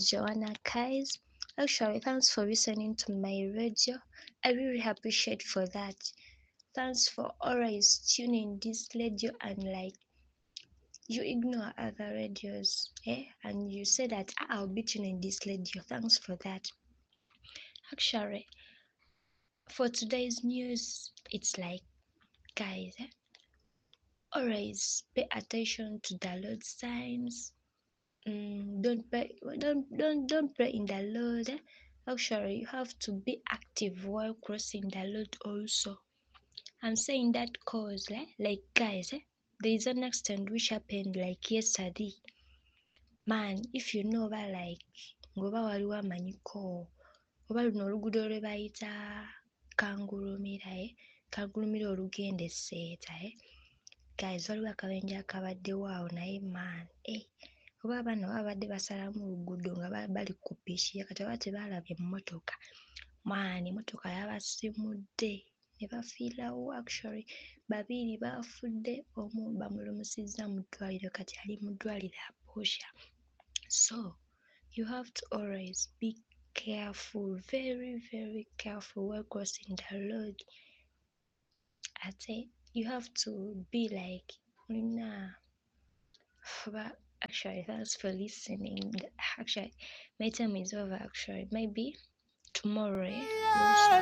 is Joanna Kais. Actually, thanks for listening to my radio. I really appreciate for that. Thanks for always tuning this radio and like you ignore other radios, and you say that I'll be tuning this radio. Thanks for that. Actually, for today's news, it's like guys, always pay attention to the road signs. Don't pray in the road. Actually, you have to be active while crossing the road also. I'm saying that cause like guys, there is an accident which happened like yesterday. Man, if you know about like ngoba waliwo amanyiko oba luno oluguudo lwe bayita kangulumira kangulumira olugenda e Seeta guys, waliwo akabenje akabaddewo awo naye man oba abaana babadde basalamu oluguudo nga bali ku piki kati oba tebaalabye emmotoka man, emmotoka yabasimudde ne bafiirawo. Actually babiri baafudde, omu bamulumusizza mu ddwaliro kati ali mu ddwaliro apoosha. So you have to always be careful, very very careful while crossing the road. Ate you have to be like but actually thanks for listening. Actually my time is over. Actually maybe tomorrow we'll start